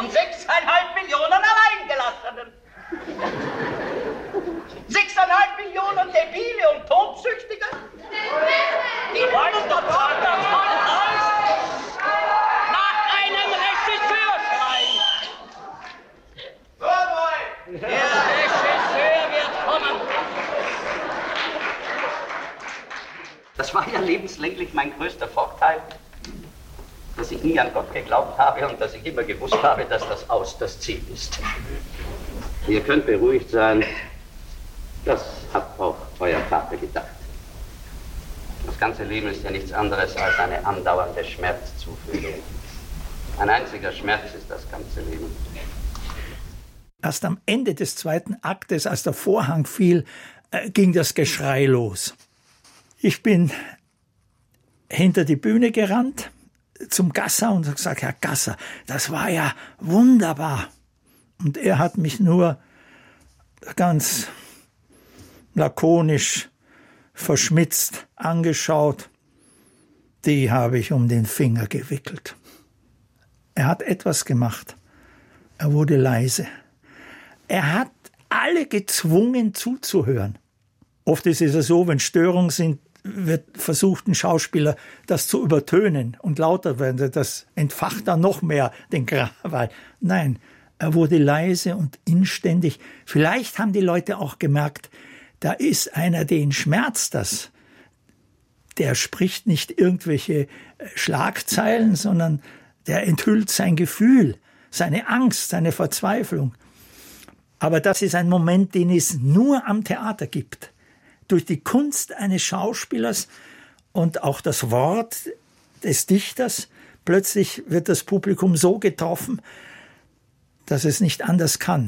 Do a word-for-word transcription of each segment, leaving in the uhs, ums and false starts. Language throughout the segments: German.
von sechseinhalb Millionen Alleingelassenen. Sechseinhalb Millionen Debile und Tobsüchtige? Die wollen doch das voll aus! Nach einem Regisseur schreien! Der Regisseur wird kommen! Das war ja lebenslänglich mein größter Vorteil, dass ich nie an Gott geglaubt habe und dass ich immer gewusst habe, dass das Aus das Ziel ist. Ihr könnt beruhigt sein, das hat auch euer Vater gedacht. Das ganze Leben ist ja nichts anderes als eine andauernde Schmerzzufügung. Ein einziger Schmerz ist das ganze Leben. Erst am Ende des zweiten Aktes, als der Vorhang fiel, äh, ging das Geschrei los. Ich bin hinter die Bühne gerannt, zum Gasser, und habe gesagt, Herr Gasser, das war ja wunderbar. Und er hat mich nur ganz lakonisch, verschmitzt angeschaut. Die habe ich um den Finger gewickelt. Er hat etwas gemacht. Er wurde leise. Er hat alle gezwungen zuzuhören. Oft ist es ja so, wenn Störungen sind, wird versucht, ein Schauspieler das zu übertönen und lauter werden. Das entfacht dann noch mehr den Krawall. Nein, er wurde leise und inständig. Vielleicht haben die Leute auch gemerkt, da ist einer, den schmerzt das. Der spricht nicht irgendwelche Schlagzeilen, sondern der enthüllt sein Gefühl, seine Angst, seine Verzweiflung. Aber das ist ein Moment, den es nur am Theater gibt. Durch die Kunst eines Schauspielers und auch das Wort des Dichters, plötzlich wird das Publikum so getroffen, dass es nicht anders kann,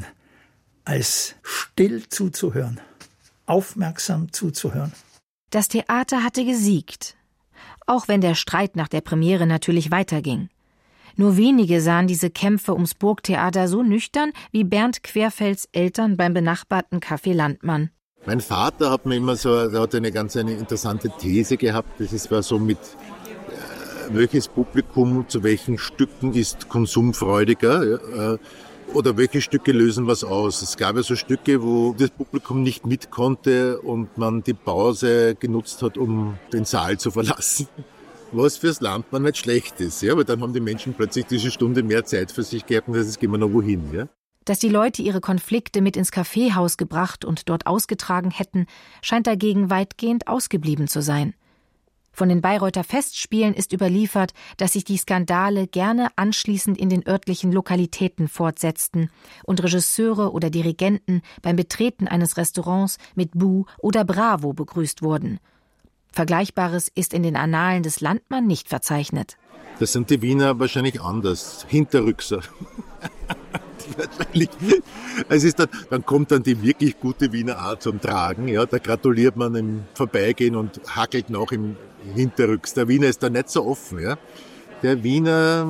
als still zuzuhören, aufmerksam zuzuhören. Das Theater hatte gesiegt, auch wenn der Streit nach der Premiere natürlich weiterging. Nur wenige sahen diese Kämpfe ums Burgtheater so nüchtern wie Bernd Querfelds Eltern beim benachbarten Café Landmann. Mein Vater hat mir immer so, der hat eine ganz eine interessante These gehabt. Das war so mit, äh, welches Publikum zu welchen Stücken ist konsumfreudiger, äh, oder welche Stücke lösen was aus. Es gab ja so Stücke, wo das Publikum nicht mit konnte und man die Pause genutzt hat, um den Saal zu verlassen. Was fürs Landmann nicht schlecht ist, ja, aber dann haben die Menschen plötzlich diese Stunde mehr Zeit für sich gehabt und jetzt gehen wir noch wohin, ja. Dass die Leute ihre Konflikte mit ins Kaffeehaus gebracht und dort ausgetragen hätten, scheint dagegen weitgehend ausgeblieben zu sein. Von den Bayreuther Festspielen ist überliefert, dass sich die Skandale gerne anschließend in den örtlichen Lokalitäten fortsetzten und Regisseure oder Dirigenten beim Betreten eines Restaurants mit Buh oder Bravo begrüßt wurden. Vergleichbares ist in den Annalen des Landmann nicht verzeichnet. Das sind die Wiener wahrscheinlich anders, Hinterrückser. Wahrscheinlich. Es ist dann, dann kommt dann die wirklich gute Wiener Art zum Tragen. Ja, da gratuliert man im Vorbeigehen und hackelt noch im Hinterrücks. Der Wiener ist da nicht so offen. Ja. Der Wiener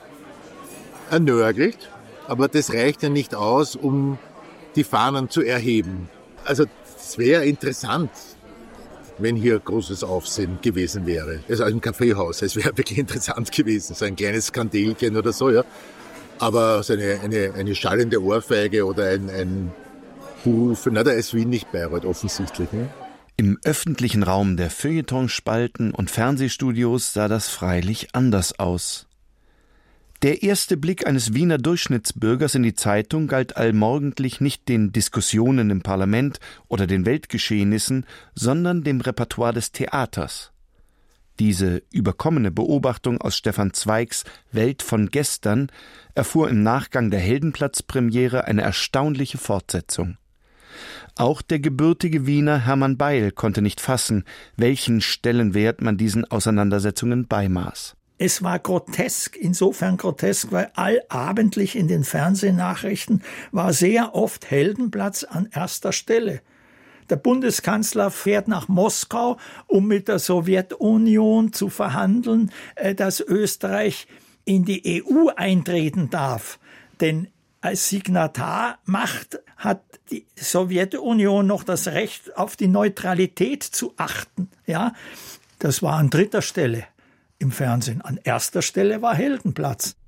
ernörgelt, aber das reicht ja nicht aus, um die Fahnen zu erheben. Also es wäre interessant, wenn hier großes Aufsehen gewesen wäre. Also ein Kaffeehaus, es wäre wirklich interessant gewesen, so ein kleines Skandelchen oder so, ja. Aber so eine, eine, eine schallende Ohrfeige oder ein, ein Buh, na, da ist Wien nicht Bayreuth offensichtlich. Ne? Im öffentlichen Raum der Feuilletonspalten und Fernsehstudios sah das freilich anders aus. Der erste Blick eines Wiener Durchschnittsbürgers in die Zeitung galt allmorgendlich nicht den Diskussionen im Parlament oder den Weltgeschehnissen, sondern dem Repertoire des Theaters. Diese überkommene Beobachtung aus Stefan Zweigs Welt von gestern erfuhr im Nachgang der Heldenplatz-Premiere eine erstaunliche Fortsetzung. Auch der gebürtige Wiener Hermann Beil konnte nicht fassen, welchen Stellenwert man diesen Auseinandersetzungen beimaß. Es war grotesk, insofern grotesk, weil allabendlich in den Fernsehnachrichten war sehr oft Heldenplatz an erster Stelle. Der Bundeskanzler fährt nach Moskau, um mit der Sowjetunion zu verhandeln, dass Österreich in die E U eintreten darf. Denn als Signatarmacht hat die Sowjetunion noch das Recht, auf die Neutralität zu achten. Ja, das war an dritter Stelle im Fernsehen. An erster Stelle war Heldenplatz.